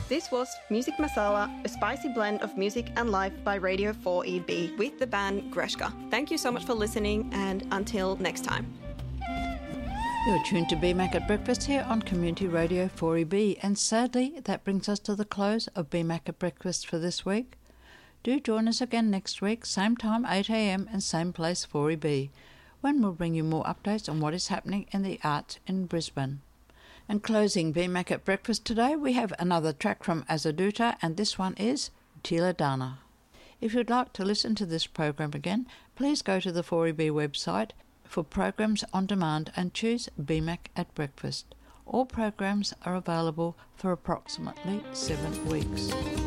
This was Music Masala, a spicy blend of music and life by Radio 4EB with the band Greshka. Thank you so much for listening, and until next time. You're tuned to BMAC at Breakfast here on Community Radio 4EB, and sadly that brings us to the close of BMAC at Breakfast for this week. Do join us again next week, same time 8 a.m. and same place 4EB, when we'll bring you more updates on what is happening in the arts in Brisbane. And closing BMAC at Breakfast today, we have another track from Azaduta, and this one is Tila Dana. If you'd like to listen to this program again, please go to the 4EB website for programs on demand and choose BMAC at Breakfast. All programs are available for approximately 7 weeks.